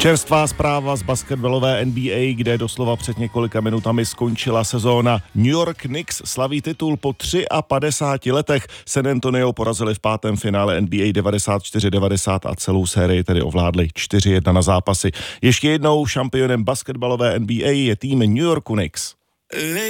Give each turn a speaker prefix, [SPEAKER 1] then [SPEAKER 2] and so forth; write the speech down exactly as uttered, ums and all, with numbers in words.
[SPEAKER 1] Čerstvá zpráva z basketbalové N B A, kde doslova před několika minutami skončila sezóna. New York Knicks slaví titul po padesáti třech letech. San Antonio porazili v pátém finále N B A devadesát čtyři devadesát a celou sérii tedy ovládli čtyři jedna na zápasy. Ještě jednou šampionem basketbalové N B A je tým New York Knicks.